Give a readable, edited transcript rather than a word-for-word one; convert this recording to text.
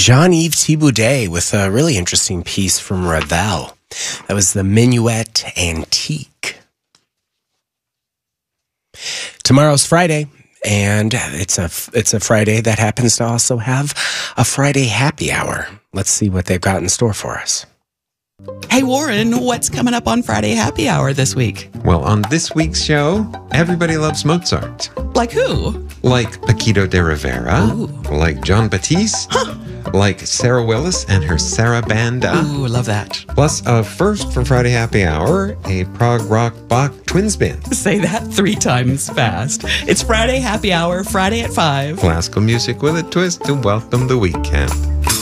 Jean-Yves Thibaudet with a really interesting piece from Ravel. That was the Minuet Antique. Tomorrow's Friday, and it's a Friday that happens to also have a Friday happy hour. Let's see what they've got in store for us. Hey, Warren, what's coming up on Friday Happy Hour this week? Well, on this week's show, everybody loves Mozart. Like who? Like Paquito de Rivera. Ooh. Like John Batiste. Huh. Like Sarah Willis and her Sarabanda. Ooh, love that. Plus, a first for Friday Happy Hour, a prog rock Bach twin spin. Say that 3 times fast. It's Friday Happy Hour, Friday at 5. Classical music with a twist to welcome the weekend.